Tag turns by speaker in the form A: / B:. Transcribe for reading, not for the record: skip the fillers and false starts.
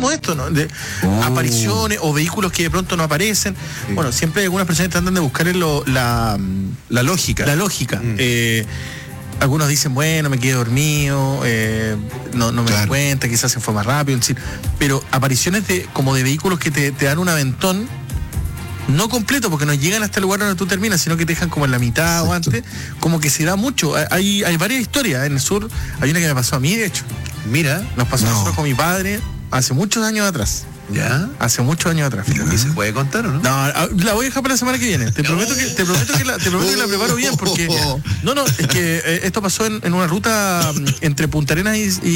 A: muchísimo esto, ¿no? De apariciones o vehículos que de pronto no aparecen. Sí. Bueno, siempre hay algunas personas que tratan de buscar la lógica. La lógica. Algunos dicen, bueno, me quedé dormido, no me di cuenta, quizás se fue más rápido, pero apariciones como de vehículos que te dan un aventón, no completo, porque no llegan hasta el lugar donde tú terminas, sino que te dejan como en la mitad. Exacto. O antes, como que se da mucho. Hay varias historias. En el sur hay una que me pasó a mí, de hecho.
B: Mira.
A: Nos pasó a nosotros con mi padre hace muchos años atrás.
B: ¿Ya?
A: Hace muchos años atrás.
B: ¿Y se puede contar o no?
A: No, la voy a dejar para la semana que viene. Te prometo que la preparo bien, porque... No, es que esto pasó en una ruta entre Punta Arenas y